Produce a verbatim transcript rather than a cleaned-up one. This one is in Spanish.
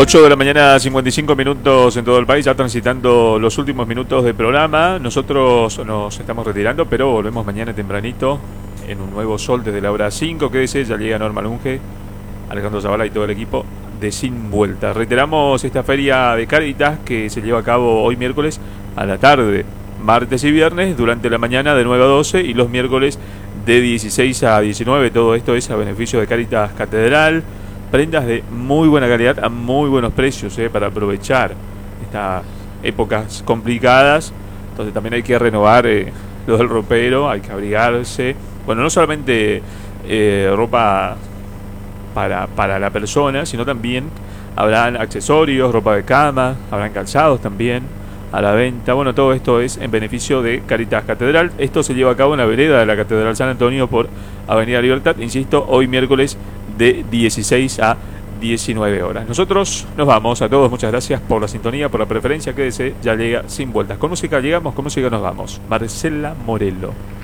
ocho de la mañana, cincuenta y cinco minutos en todo el país, ya transitando los últimos minutos del programa. Nosotros nos estamos retirando, pero volvemos mañana tempranito en un nuevo sol desde la hora cinco. Quédese, ya llega Norma Lunge, Alejandro Zavala y todo el equipo de Sin Vuelta. Reiteramos esta feria de Cáritas que se lleva a cabo hoy miércoles a la tarde, martes y viernes durante la mañana de nueve a doce y los miércoles de dieciséis a diecinueve. Todo esto es a beneficio de Cáritas Catedral. Prendas de muy buena calidad a muy buenos precios, eh, para aprovechar estas épocas complicadas. Entonces también hay que renovar eh, lo del ropero, hay que abrigarse. Bueno, no solamente eh, ropa para, para la persona, sino también habrán accesorios, ropa de cama, habrán calzados también a la venta. Bueno, todo esto es en beneficio de Cáritas Catedral. Esto se lleva a cabo en la vereda de la Catedral San Antonio por Avenida Libertad, insisto, hoy miércoles de dieciséis a diecinueve horas. Nosotros nos vamos. A todos muchas gracias por la sintonía, por la preferencia. Quédese, ya llega Sin Vueltas. Con música llegamos, con música nos vamos. Marcela Morelo.